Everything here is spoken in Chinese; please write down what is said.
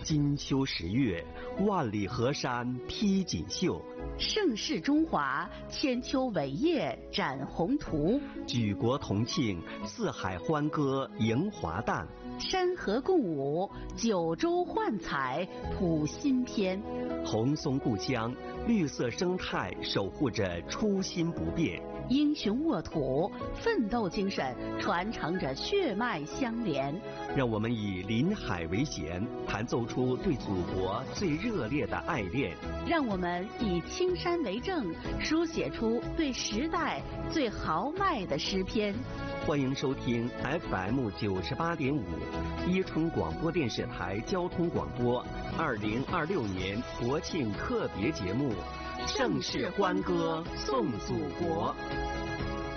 金秋10月，万里河山披锦绣， 盛世中华，千秋伟业展宏图。 举国同庆，四海欢歌迎华诞。 山河共舞，九州焕彩谱新篇。 红松故乡，绿色生态守护着初心不变。 英雄沃土，奋斗精神传承着血脉相连。 让我们以临海为弦，弹奏出对祖国最热烈的爱恋； 让我们以青山为证，书写出对时代最豪迈的诗篇。 欢迎收听 FM 98.5伊春广播电视台交通广播2026年国庆特别节目《盛世欢歌颂祖国》。